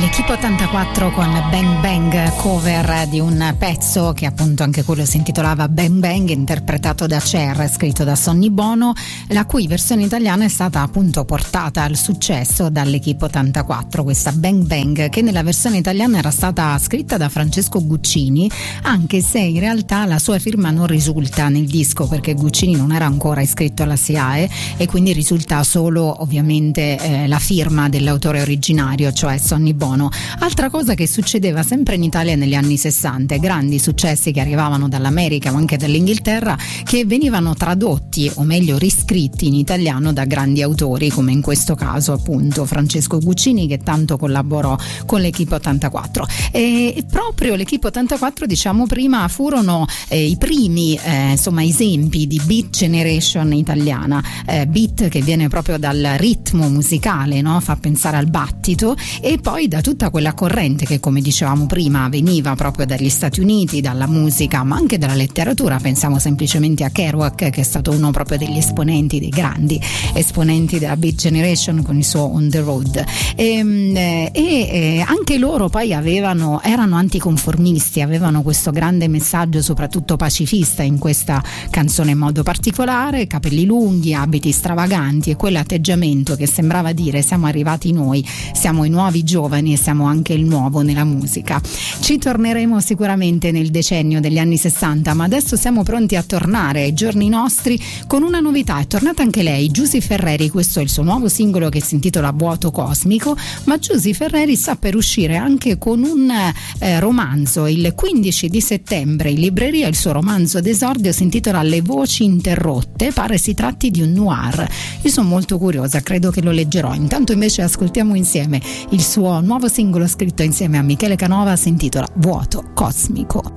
Equipo 84 con Bang Bang, cover di un pezzo che appunto anche quello si intitolava Bang Bang, interpretato da Cher, scritto da Sonny Bono, la cui versione italiana è stata appunto portata al successo dall'Equipo 84, questa Bang Bang, che nella versione italiana era stata scritta da Francesco Guccini, anche se in realtà la sua firma non risulta nel disco perché Guccini non era ancora iscritto alla SIAE e quindi risulta solo ovviamente la firma dell'autore originario, cioè Sonny Bono. Altra cosa che succedeva sempre in Italia negli anni 60, grandi successi che arrivavano dall'America ma anche dall'Inghilterra, che venivano tradotti o meglio riscritti in italiano da grandi autori, come in questo caso appunto Francesco Guccini, che tanto collaborò con l'Equipo 84. E proprio l'Equipo 84, diciamo prima, furono i primi esempi di beat generation italiana, beat che viene proprio dal ritmo musicale, no? Fa pensare al battito, e poi da tutta quella corrente che, come dicevamo prima, veniva proprio dagli Stati Uniti, dalla musica ma anche dalla letteratura. Pensiamo semplicemente a Kerouac, che è stato uno proprio degli esponenti, dei grandi esponenti della Beat Generation con il suo On the Road, e anche loro poi erano anticonformisti, avevano questo grande messaggio soprattutto pacifista in questa canzone in modo particolare, capelli lunghi, abiti stravaganti e quell'atteggiamento che sembrava dire: siamo arrivati noi, siamo i nuovi giovani e siamo anche il nuovo nella musica. Ci torneremo sicuramente nel decennio degli anni 60, ma adesso siamo pronti a tornare ai giorni nostri con una novità. È tornata anche lei, Giusy Ferreri. Questo è il suo nuovo singolo che si intitola Vuoto Cosmico, ma Giusy Ferreri sta per uscire anche con un romanzo il 15 di settembre in libreria. Il suo romanzo d'esordio si intitola Le voci interrotte, pare si tratti di un noir. Io sono molto curiosa, credo che lo leggerò. Intanto invece ascoltiamo insieme il suo nuovo singolo scritto insieme a Michele Canova, si intitola Vuoto Cosmico.